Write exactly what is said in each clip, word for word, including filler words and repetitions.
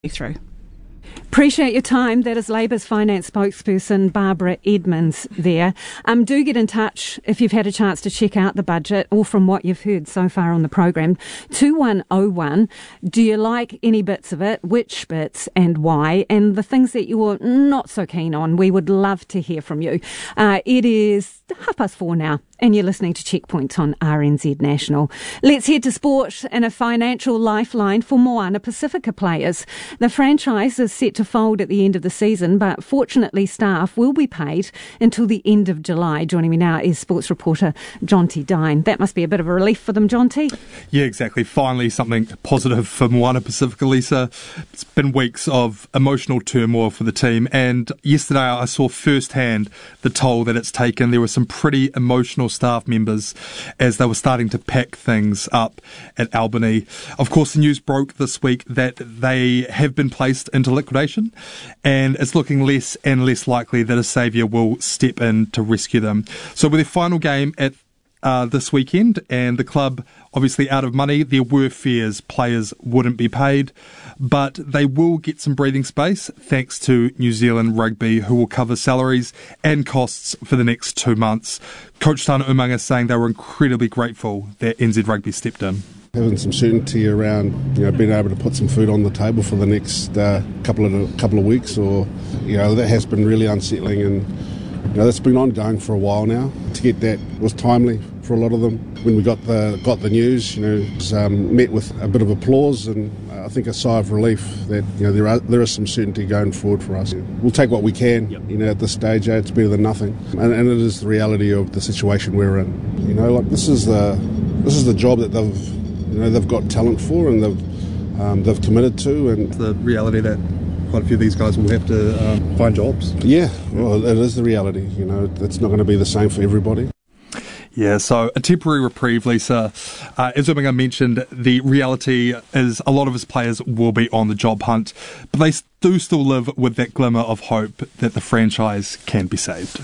through. Appreciate your time. That is Labour's finance spokesperson Barbara Edmonds there. Um, do get in touch if you've had a chance to check out the budget or from what you've heard so far on the programme. two one oh one. Do you like any bits of it? Which bits and why? And the things that you're not so keen on, we would love to hear from you. Uh, it is half past four now, and you're listening to Checkpoint on R N Z National. Let's head to sport and a financial lifeline for Moana Pacifica players. The franchise is set to fold at the end of the season, but fortunately staff will be paid until the end of July. Joining me now is sports reporter Jonty Dine. That must be a bit of a relief for them, Jonty. Yeah, exactly. Finally something positive for Moana Pacifica, Lisa. It's been weeks of emotional turmoil for the team, and yesterday I saw firsthand the toll that it's taken. There were some pretty emotional staff members as they were starting to pack things up at Albany. Of course, the news broke this week that they have been placed into liquidation, and it's looking less and less likely that a saviour will step in to rescue them. So with their final game at uh, this weekend and the club obviously out of money, there were fears players wouldn't be paid, but they will get some breathing space thanks to New Zealand Rugby, who will cover salaries and costs for the next two months. Coach Tana Umaga saying they were incredibly grateful that N Z Rugby stepped in. Having some certainty around, you know, being able to put some food on the table for the next uh, couple of couple of weeks, or you know, that has been really unsettling, and you know, that's been ongoing for a while now. To get that was timely for a lot of them. When we got the got the news, you know, it was um, met with a bit of applause and uh, I think a sigh of relief that you know there are there is some certainty going forward for us. We'll take what we can. Yep. You know, at this stage, eh, it's better than nothing, and, and it is the reality of the situation we're in. You know, like this is the this is the job that they've. You know, they've got talent for and they've um, they've committed to, and the reality that quite a few of these guys will have to um, find jobs. Yeah, well, it is the reality. You know, it's not going to be the same for everybody. Yeah, so a temporary reprieve, Lisa. Uh, as Umaga mentioned, the reality is a lot of his players will be on the job hunt, but they do still live with that glimmer of hope that the franchise can be saved.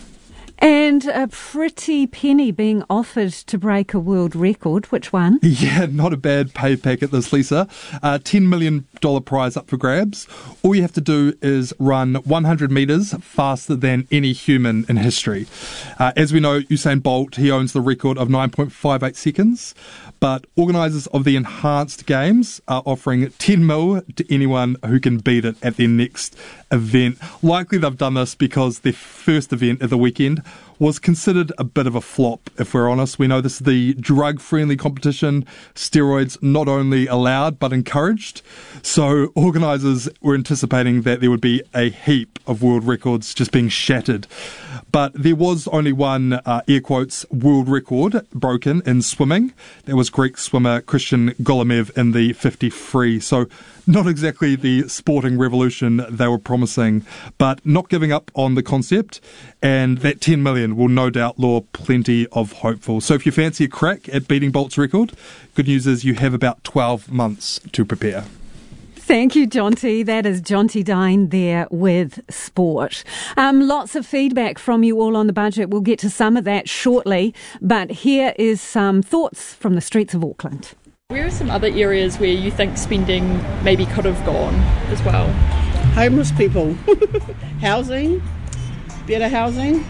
And a pretty penny being offered to break a world record. Which one? Yeah, not a bad pay packet this, Lisa. Uh, ten million dollars prize up for grabs. All you have to do is run one hundred metres faster than any human in history. Uh, as we know, Usain Bolt, he owns the record of nine point five eight seconds. But organisers of the Enhanced Games are offering ten mil to anyone who can beat it at their next event. Likely they've done this because their first event of the weekend was considered a bit of a flop, if we're honest. We know this is the drug-friendly competition. Steroids not only allowed, but encouraged. So organisers were anticipating that there would be a heap of world records just being shattered. But there was only one, uh, air quotes, world record broken in swimming. That was Greek swimmer Christian Golomev in the fifty free. So not exactly the sporting revolution they were promising, but not giving up on the concept. And that ten million will no doubt lure plenty of hopefuls. So if you fancy a crack at beating Bolt's record, good news is you have about twelve months to prepare. Thank you, Jonty. That is Jonty Dine there with sport. Um, lots of feedback from you all on the budget. We'll get to some of that shortly, but here is some thoughts from the streets of Auckland. Where are some other areas where you think spending maybe could have gone as well? Homeless people, housing, better housing,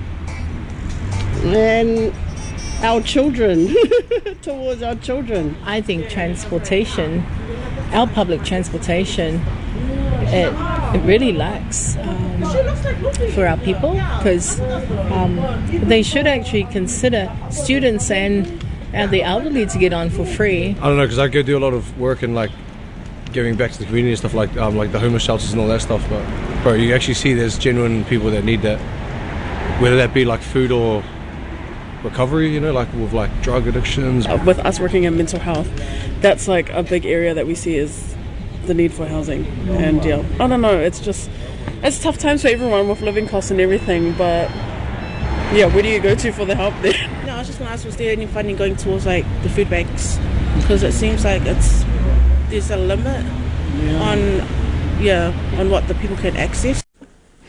and our children, towards our children. I think transportation, our public transportation, it, it really lacks um, for our people, because um, they should actually consider students and and the elderly to get on for free. I don't know, because I go do a lot of work in like giving back to the community and stuff, like um, like the homeless shelters and all that stuff. But bro, you actually see there's genuine people that need that, whether that be like food or recovery, you know, like with like drug addictions. Uh, with us working in mental health, that's like a big area that we see is the need for housing. And yeah, I don't know, it's just, it's tough times for everyone with living costs and everything, but yeah, where do you go to for the help there? No, I was just going to ask, was there any funding going towards like the food banks? Because it seems like it's there's a limit yeah. on yeah on what the people can access.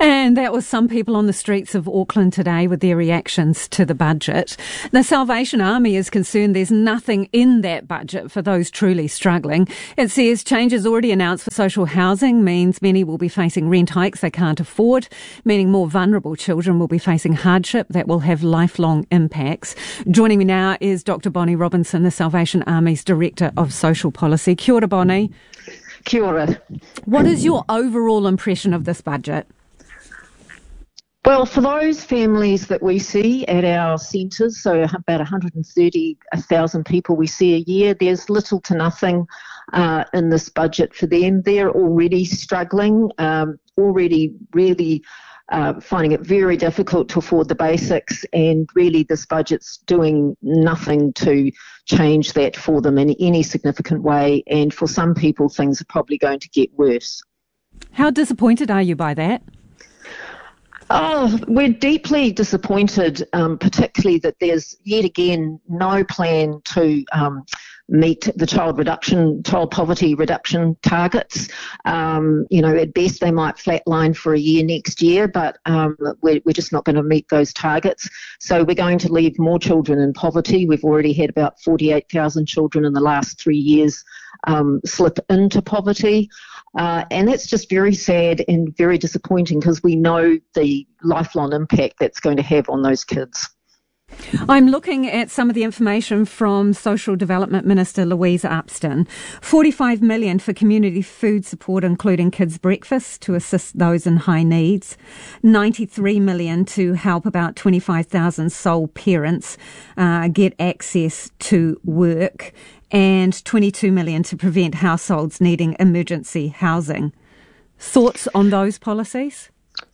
And that was some people on the streets of Auckland today with their reactions to the budget. The Salvation Army is concerned there's nothing in that budget for those truly struggling. It says changes already announced for social housing means many will be facing rent hikes they can't afford, meaning more vulnerable children will be facing hardship that will have lifelong impacts. Joining me now is Doctor Bonnie Robinson, the Salvation Army's Director of Social Policy. Kia ora, Bonnie. Kia ora. What is your overall impression of this budget? Well, for those families that we see at our centres, so about one hundred thirty thousand people we see a year, there's little to nothing uh, in this budget for them. They're already struggling, um, already really uh, finding it very difficult to afford the basics, and really this budget's doing nothing to change that for them in any significant way, and for some people things are probably going to get worse. How disappointed are you by that? Oh, we're deeply disappointed, um, particularly that there's yet again no plan to um, meet the child reduction, child poverty reduction targets. Um, you know, at best they might flatline for a year next year, but um, we're, we're just not going to meet those targets. So we're going to leave more children in poverty. We've already had about forty-eight thousand children in the last three years um, slip into poverty. Uh, and that's just very sad and very disappointing because we know the lifelong impact that's going to have on those kids. I'm looking at some of the information from Social Development Minister Louisa Upston. forty-five million dollars for community food support, including kids' breakfast, to assist those in high needs. ninety-three million dollars to help about twenty-five thousand sole parents uh, get access to work, and twenty-two million dollars to prevent households needing emergency housing. Thoughts on those policies?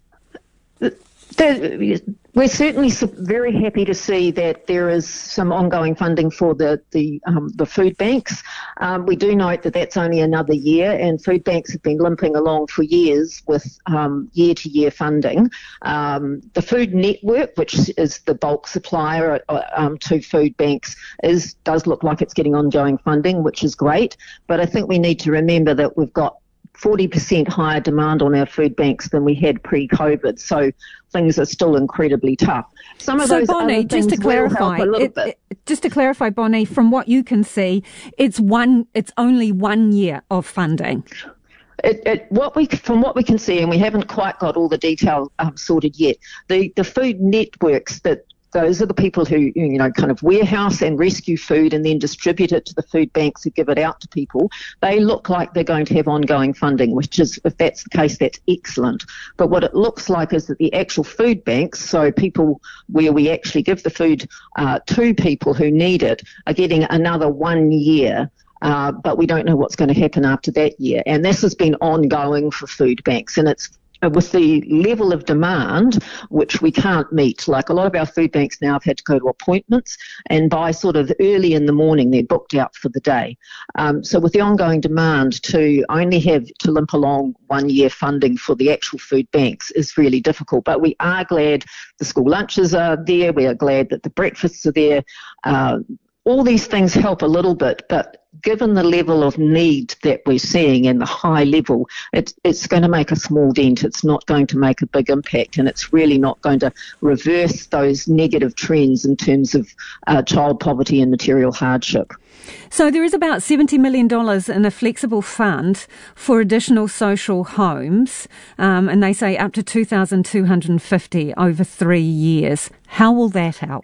We're certainly very happy to see that there is some ongoing funding for the the, um, the food banks. Um, we do note that that's only another year, and food banks have been limping along for years with um, year-to-year funding. Um, the Food Network, which is the bulk supplier um, to food banks, is does look like it's getting ongoing funding, which is great. But I think we need to remember that we've got forty percent higher demand on our food banks than we had pre-COVID, so things are still incredibly tough. Some of so those Bonnie, other just to things will help clarify, a little it, bit. It, just to clarify, Bonnie, from what you can see, it's one, it's only one year of funding. It, it, what we, from what we can see, and we haven't quite got all the detail um, sorted yet, the, the food networks that those are the people who, you know, kind of warehouse and rescue food and then distribute it to the food banks who give it out to people. They look like they're going to have ongoing funding, which is, if that's the case, that's excellent. But what it looks like is that the actual food banks, so people where we actually give the food uh, to people who need it, are getting another one year. Uh, but we don't know what's going to happen after that year. And this has been ongoing for food banks, and it's with the level of demand, which we can't meet. Like a lot of our food banks now have had to go to appointments, and by sort of early in the morning, they're booked out for the day. Um, so with the ongoing demand, to only have to limp along one year funding for the actual food banks is really difficult. But we are glad the school lunches are there. We are glad that the breakfasts are there. Uh, all these things help a little bit, but given the level of need that we're seeing and the high level, it, it's going to make a small dent. It's not going to make a big impact, and it's really not going to reverse those negative trends in terms of uh, child poverty and material hardship. So there is about seventy million dollars in a flexible fund for additional social homes, um, and they say up to two thousand two hundred fifty over three years. How will that help?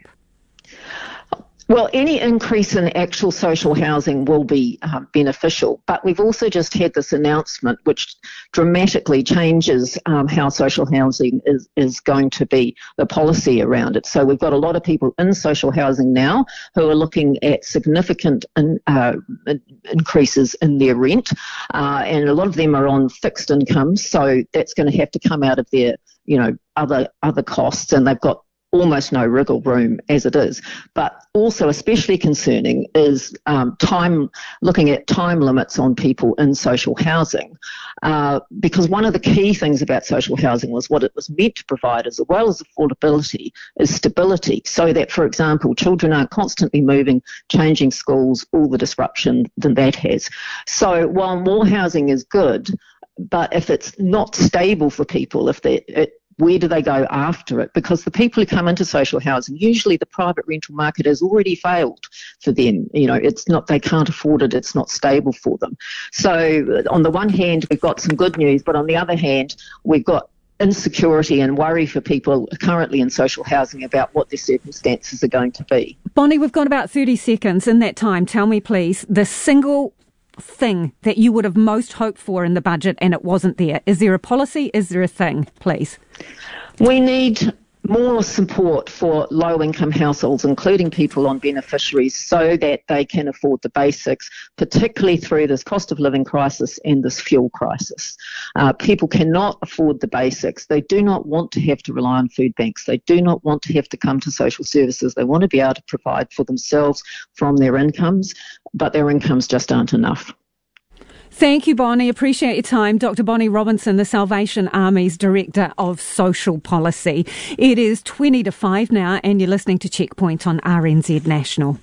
Well, any increase in actual social housing will be um, beneficial, but we've also just had this announcement which dramatically changes um, how social housing is, is going to be, the policy around it. So we've got a lot of people in social housing now who are looking at significant in, uh, increases in their rent, uh, and a lot of them are on fixed incomes, so that's going to have to come out of their, you know, other other costs, and they've got almost no wriggle room as it is. But also especially concerning is um, time, looking at time limits on people in social housing, uh, because one of the key things about social housing was what it was meant to provide, as well as affordability, is stability, so that, for example, children aren't constantly moving, changing schools, all the disruption that that has. So while more housing is good, but if it's not stable for people, if they, it, where do they go after it? Because the people who come into social housing, usually the private rental market has already failed for them. You know, it's not, they can't afford it, it's not stable for them. So on the one hand, we've got some good news, but on the other hand, we've got insecurity and worry for people currently in social housing about what their circumstances are going to be. Bonnie, we've got about thirty seconds. In that time, tell me please, the single thing that you would have most hoped for in the budget and it wasn't there. Is there a policy? Is there a thing, please? We need more support for low-income households, including people on beneficiaries, so that they can afford the basics, particularly through this cost of living crisis and this fuel crisis. Uh, people cannot afford the basics. They do not want to have to rely on food banks. They do not want to have to come to social services. They want to be able to provide for themselves from their incomes, but their incomes just aren't enough. Thank you, Bonnie. Appreciate your time. Doctor Bonnie Robinson, the Salvation Army's Director of Social Policy. It is twenty to five now, and you're listening to Checkpoint on R N Z National.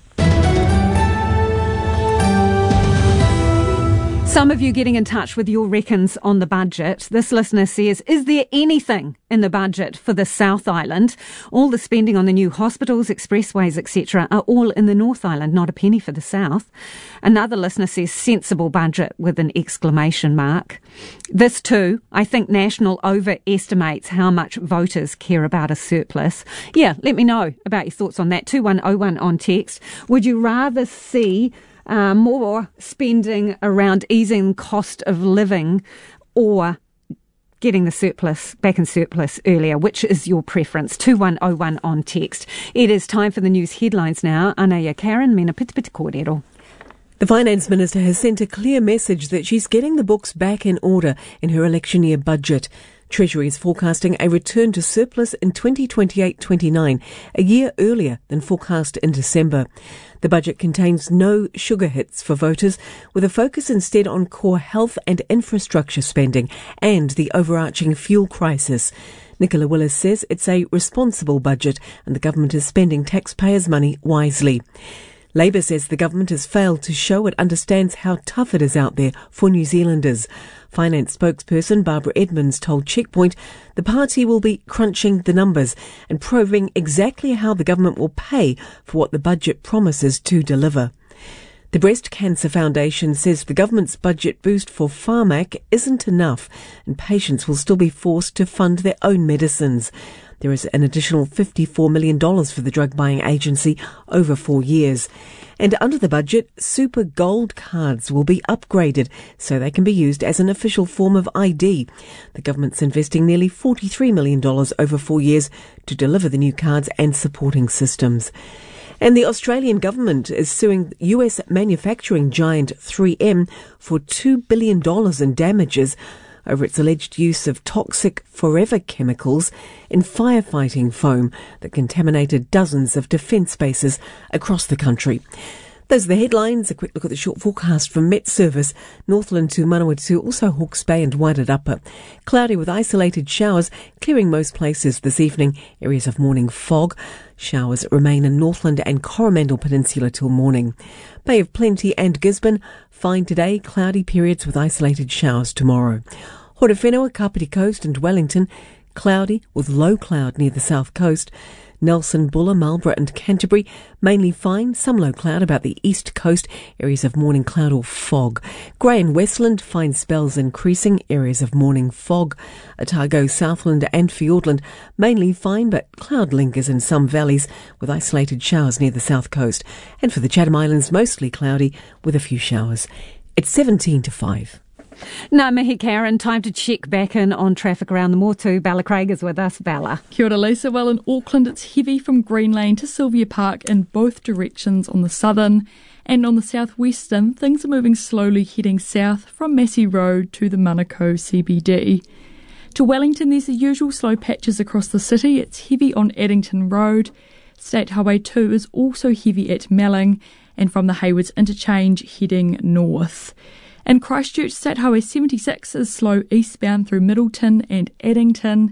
Some of you getting in touch with your reckons on the budget. This listener says, is there anything in the budget for the South Island? All the spending on the new hospitals, expressways, et cetera are all in the North Island, not a penny for the South. Another listener says, sensible budget with an exclamation mark. This too, I think National overestimates how much voters care about a surplus. Yeah, let me know about your thoughts on that. two one oh one on text. Would you rather see Uh, more spending around easing cost of living or getting the surplus back in surplus earlier? Which is your preference? two one oh one on text. It is time for the news headlines now. Anaya Karen, mena piti piti kōrero. The Finance Minister has sent a clear message that she's getting the books back in order in her election year budget. Treasury is forecasting a return to surplus in twenty twenty-eight twenty-nine, a year earlier than forecast in December. The budget contains no sugar hits for voters, with a focus instead on core health and infrastructure spending and the overarching fuel crisis. Nicola Willis says it's a responsible budget and the government is spending taxpayers' money wisely. Labour says the government has failed to show it understands how tough it is out there for New Zealanders. Finance spokesperson Barbara Edmonds told Checkpoint the party will be crunching the numbers and probing exactly how the government will pay for what the budget promises to deliver. The Breast Cancer Foundation says the government's budget boost for Pharmac isn't enough and patients will still be forced to fund their own medicines. There is an additional fifty-four million dollars for the drug buying agency over four years. And under the budget, Super Gold cards will be upgraded so they can be used as an official form of I D. The government's investing nearly forty-three million dollars over four years to deliver the new cards and supporting systems. And the Australian government is suing U S manufacturing giant three M for two billion dollars in damages over its alleged use of toxic forever chemicals in firefighting foam that contaminated dozens of defence bases across the country. Those are the headlines. A quick look at the short forecast from Met Service. Northland to Manawatu, also Hawke's Bay and Wairarapa. Cloudy with isolated showers, clearing most places this evening. Areas of morning fog. Showers remain in Northland and Coromandel Peninsula till morning. Bay of Plenty and Gisborne, fine today. Cloudy periods with isolated showers tomorrow. Horowhenua, Kapiti Coast and Wellington, cloudy with low cloud near the south coast. Nelson, Buller, Marlborough and Canterbury, mainly fine, some low cloud about the east coast, areas of morning cloud or fog. Grey and Westland, fine spells increasing, areas of morning fog. Otago, Southland and Fiordland, mainly fine but cloud lingers in some valleys with isolated showers near the south coast. And for the Chatham Islands, mostly cloudy with a few showers. It's seventeen to five. Ngā mihi Karen, time to check back in on traffic around the Motu. Bella Craig is with us. Bella. Kia ora, Lisa. Well, in Auckland it's heavy from Green Lane to Sylvia Park in both directions on the southern, and on the southwestern things are moving slowly heading south from Massey Road to the Manukau C B D. To Wellington there's the usual slow patches across the city. It's heavy on Addington Road. State Highway two is also heavy at Melling and from the Haywards Interchange heading north. In Christchurch, State Highway seventy-six is slow eastbound through Middleton and Addington,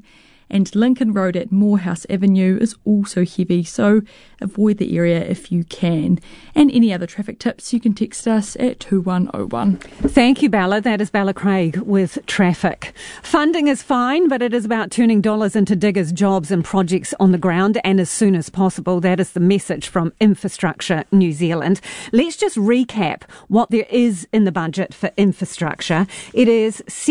and Lincoln Road at Morehouse Avenue is also heavy, so avoid the area if you can. And any other traffic tips, you can text us at two one oh one. Thank you, Bella. That is Bella Craig with traffic. Funding is fine, but it is about turning dollars into diggers' jobs and projects on the ground, and as soon as possible. That is the message from Infrastructure New Zealand. Let's just recap what there is in the budget for infrastructure. It is